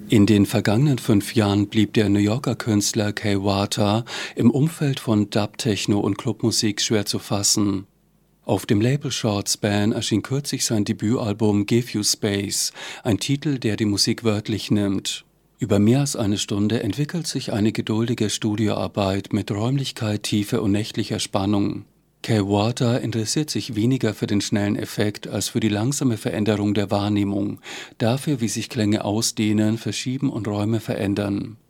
In den vergangenen 5 Jahren blieb der New Yorker Künstler Kay Wata im Umfeld von Dub, Techno und Clubmusik schwer zu fassen. Auf dem Label Short Span erschien kürzlich sein Debütalbum Give You Space, ein Titel, der die Musik wörtlich nimmt. Über mehr als eine Stunde entwickelt sich eine geduldige Studioarbeit mit Räumlichkeit, Tiefe und nächtlicher Spannung. Kay Wata interessiert sich weniger für den schnellen Effekt als für die langsame Veränderung der Wahrnehmung, dafür, wie sich Klänge ausdehnen, verschieben und Räume verändern.